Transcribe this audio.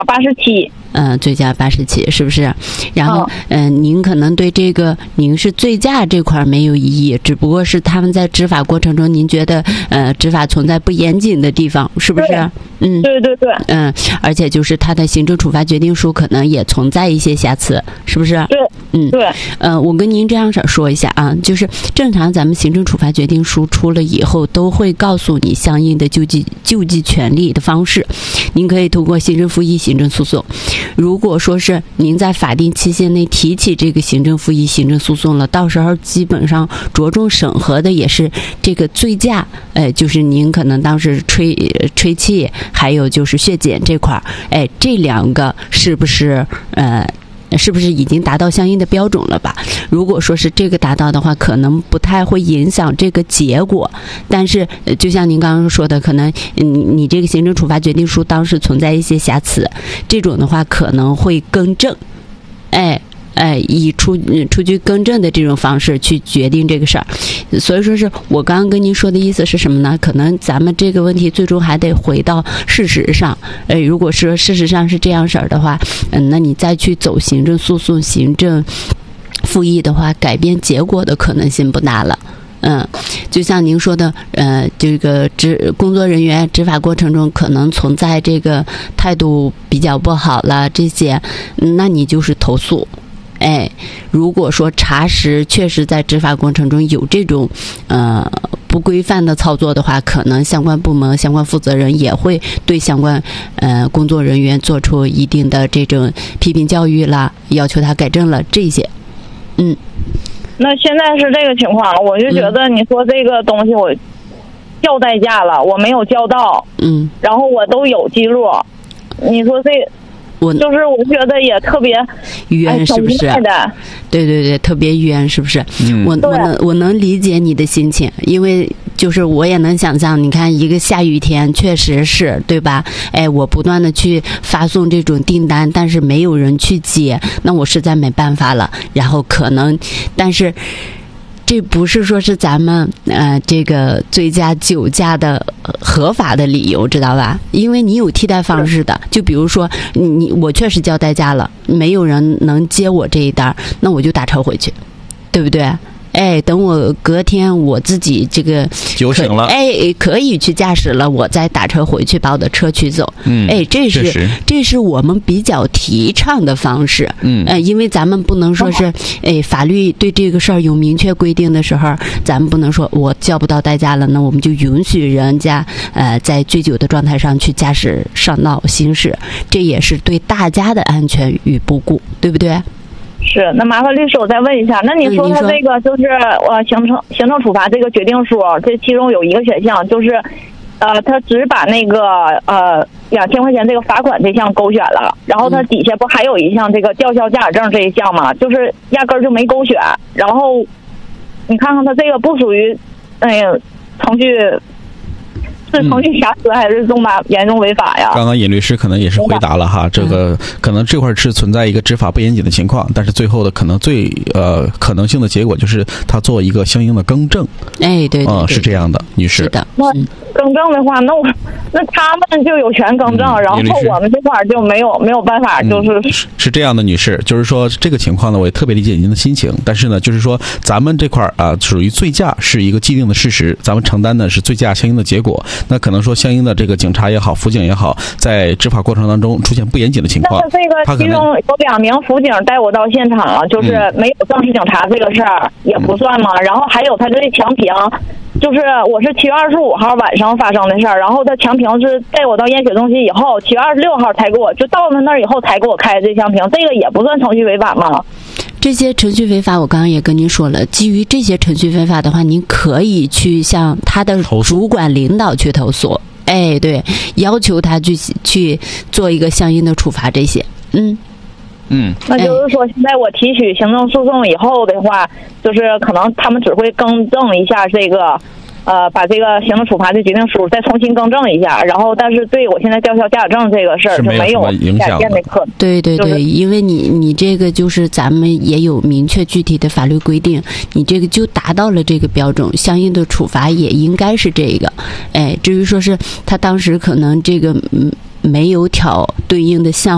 87。 醉驾87是不是？然后您可能对这个您是醉驾这块没有异议，只不过是他们在执法过程中您觉得执法存在不严谨的地方，是不是？ 对对对。 而且就是他的行政处罚决定书可能也存在一些瑕疵，是不是？ 对。对。 我跟您这样说一下啊，就是正常咱们行政处罚决定书出了以后，都会告诉你相应的救济权利的方式，您可以通过行政复议、行政诉讼。如果说是您在法定期限内提起这个行政复议、行政诉讼了，到时候基本上着重审核的也是这个醉驾，就是您可能当时吹气，还有就是血检这块，这两个是不是已经达到相应的标准了吧？如果说是这个达到的话，可能不太会影响这个结果。但是就像您刚刚说的，可能你这个行政处罚决定书当时存在一些瑕疵，这种的话可能会更正，以出具更正的这种方式去决定这个事儿。所以说是我刚刚跟您说的意思是什么呢？可能咱们这个问题最终还得回到事实上。如果说事实上是这样式儿的话，那你再去走行政诉讼、行政复议的话，改变结果的可能性不大了。就像您说的，这个工作人员执法过程中可能存在这个态度比较不好了，这些，那你就是投诉。如果说查实确实在执法过程中有这种不规范的操作的话，可能相关部门、相关负责人也会对相关工作人员做出一定的这种批评教育啦，要求他改正了这些。 那现在是这个情况，我就觉得你说这个东西我叫代驾了，我没有叫到，然后我都有记录，你说这。我觉得也特别冤，是不是？对，特别冤，是不是？我能理解你的心情，因为就是我也能想象，你看一个下雨天，确实是对吧？我不断的去发送这种订单，但是没有人去接，那我实在没办法了。然后可能，但是。这不是说是咱们这个醉驾酒驾的合法的理由，知道吧？因为你有替代方式的，就比如说我确实叫代驾了，没有人能接我这一单，那我就打车回去，对不对？等我隔天我自己这个酒醒了， 可以去驾驶了，我再打车回去把我的车取走。这是我们比较提倡的方式。因为咱们不能说是，法律对这个事儿有明确规定的时候，咱们不能说我叫不到代驾了，那我们就允许人家在醉酒的状态上去驾驶上道行驶，这也是对大家的安全与不顾，对不对？ 是，那麻烦律师，我再问一下，那你说他这个就是行政处罚这个决定书，这其中有一个选项就是，他只把那个2000块钱这个罚款这项勾选了，然后他底下不还有一项这个吊销驾驶证这一项吗？就是压根儿就没勾选，然后你看看他这个不属于程序。是程序瑕疵还是重大严重违法呀？ 刚刚尹律师可能也是回答了哈，这个可能这块是存在一个执法不严谨的情况，但是最后的可能最可能性的结果就是他做一个相应的更正。 对， 是这样的，女士。 是的。 那更正的话，那他们就有权更正，然后我们这块就没有办法， 是这样的，女士，就是说这个情况呢，我也特别理解您的心情，但是呢，就是说咱们这块属于醉驾是一个既定的事实，咱们承担的是醉驾相应的结果。那可能说相应的这个警察也好，辅警也好，在执法过程当中出现不严谨的情况。 但是这个其中有2名辅警带我到现场了，就是没有正式警察这个事儿也不算嘛。然后还有他这强评，就是我是7月25号晚上发生的事儿，然后他强评是带我到验血中心以后，7月26号才给我就到了那儿以后才给我开这强评，这个也不算程序违法吗？ 这些程序违法我刚刚也跟您说了，基于这些程序违法的话，您可以去向他的主管领导去投诉，对，要求他去做一个相应的处罚这些。 那就是说现在我提取行政诉讼以后的话，就是可能他们只会更正一下这个把这个行政处罚的决定书再重新更正一下，然后但是对我现在吊销驾驶证这个事儿就没有改变的可能。 对，因为你这个就是咱们也有明确具体的法律规定，你这个就达到了这个标准，相应的处罚也应该是这个。至于说是他当时可能这个没有挑对应的项